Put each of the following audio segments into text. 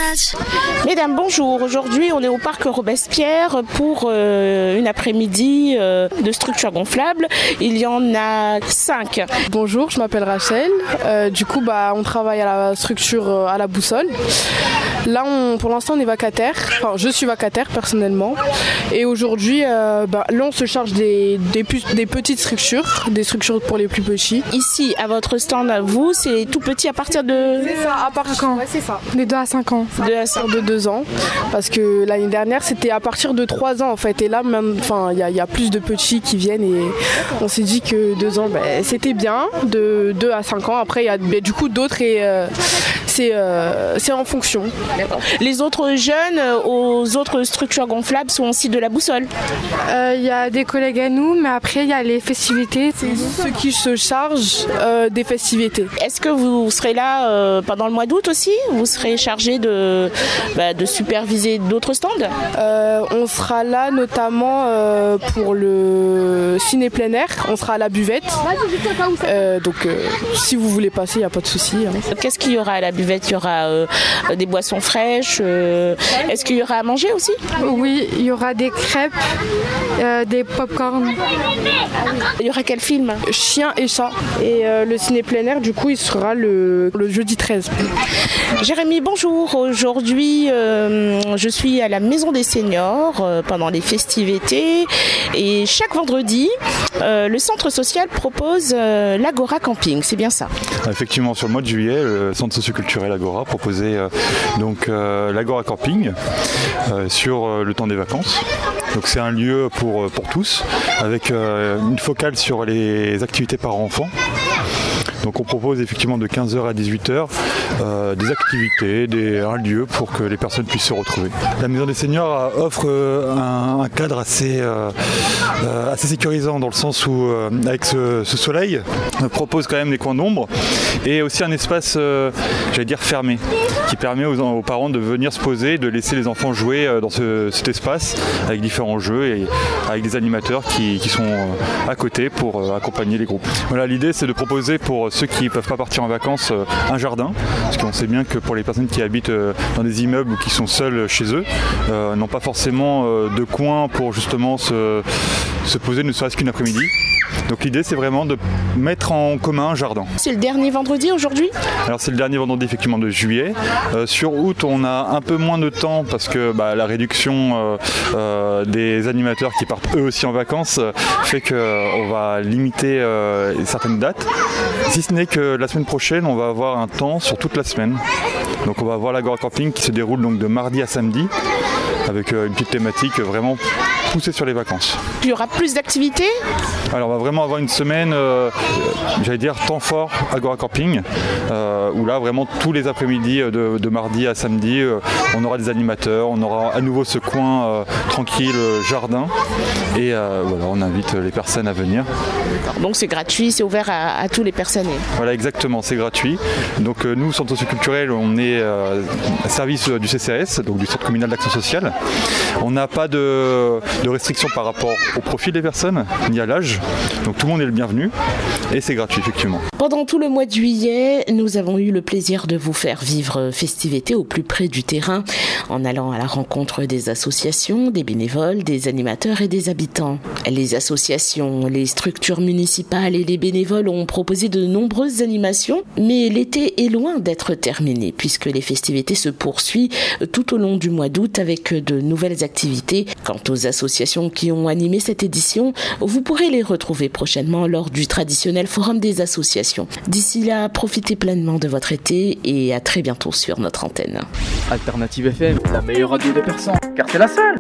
Mesdames, bonjour. Aujourd'hui, on est au parc Robespierre pour une après-midi de structures gonflables. Il y en a 5. Bonjour, je m'appelle Rachel. On travaille à la structure à la boussole. Là, pour l'instant, on est vacataire. Enfin, je suis vacataire personnellement. Et aujourd'hui, là, on se charge des petites structures, des structures pour les plus petits. Ici, à votre stand, vous, c'est tout petit à partir de... C'est ça, à partir quand? Ouais, c'est ça. Les 2 à 5 ans. 2 à 5 de 2 ans. Parce que l'année dernière, c'était à partir de 3 ans en fait. Et là, il y a plus de petits qui viennent et on s'est dit que 2 ans, c'était bien. De 2 à 5 ans. Après, il y a du coup d'autres et c'est en fonction. Les autres jeunes aux autres structures gonflables sont aussi de la boussole. Il y a des collègues à nous, mais après, il y a les festivités. C'est ceux qui se chargent des festivités. Est-ce que vous serez là pendant le mois d'août aussi? Vous serez chargé de superviser d'autres stands? On sera là notamment pour le ciné plein air. On sera à la buvette. Si vous voulez passer, il n'y a pas de souci. Qu'est-ce qu'il y aura à la buvette? Il y aura des boissons fraîches. Est-ce qu'il y aura à manger aussi? Oui, il y aura des crêpes, des pop-corn. Il y aura quel film? Chien et chat. Et le ciné plein air, du coup, il sera le jeudi 13. Jérémy, bonjour. Aujourd'hui, je suis à la Maison des Seniors pendant les festivités. Et chaque vendredi, le centre social propose l'Agora Camping. C'est bien ça? Effectivement, sur le mois de juillet, le centre socioculturel Agora proposait l'Agora Camping sur le temps des vacances. Donc c'est un lieu pour tous, avec une focale sur les activités par enfant. Donc on propose effectivement de 15h à 18h des activités, un lieu pour que les personnes puissent se retrouver. La Maison des Seniors offre un cadre assez sécurisant dans le sens où avec ce soleil, on propose quand même des coins d'ombre et aussi un espace fermé qui permet aux parents de venir se poser, de laisser les enfants jouer dans cet espace avec différents jeux et avec des animateurs qui sont à côté pour accompagner les groupes. Voilà, l'idée c'est de proposer pour ceux qui ne peuvent pas partir en vacances un jardin, parce qu'on sait bien que pour les personnes qui habitent dans des immeubles ou qui sont seules chez eux, n'ont pas forcément de coin pour justement se poser ne serait-ce qu'une après-midi. Donc l'idée c'est vraiment de mettre en commun un jardin. C'est le dernier vendredi aujourd'hui? Alors c'est le dernier vendredi effectivement de juillet. Sur août on a un peu moins de temps parce que la réduction des animateurs qui partent eux aussi en vacances fait qu'on va limiter certaines dates. Si ce n'est que la semaine prochaine on va avoir un temps sur toute la semaine. Donc on va avoir l'Agora Camping qui se déroule donc de mardi à samedi avec une petite thématique vraiment poussée sur les vacances. Il y aura plus d'activités? Alors on va vraiment avoir une semaine, temps fort Agora Camping, où là vraiment tous les après-midi de mardi à samedi, on aura des animateurs, on aura à nouveau ce coin tranquille, jardin, et on invite les personnes à venir. Donc c'est gratuit, c'est ouvert à tous les personnes. Voilà, exactement, c'est gratuit. Donc nous, centre socioculturel, on est à service du CCAS, donc du Centre communal d'action sociale. On n'a pas de restrictions par rapport au profil des personnes, ni à l'âge. Donc tout le monde est le bienvenu et c'est gratuit effectivement. Pendant tout le mois de juillet, nous avons eu le plaisir de vous faire vivre festivités au plus près du terrain en allant à la rencontre des associations, des bénévoles, des animateurs et des habitants. Les associations, les structures municipales et les bénévoles ont proposé de nombreuses animations, mais l'été est loin d'être terminé puisque les festivités se poursuivent tout au long du mois d'août avec de nouvelles activités. Quant aux associations qui ont animé cette édition, vous pourrez les retrouver prochainement lors du traditionnel forum des associations. D'ici là, profitez pleinement de votre été et à très bientôt sur notre antenne. Alternative FM, la meilleure radio des Persans, car c'est la seule.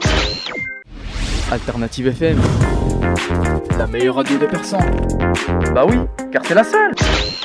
Alternative FM, la meilleure radio des Persans. Bah oui, car c'est la seule.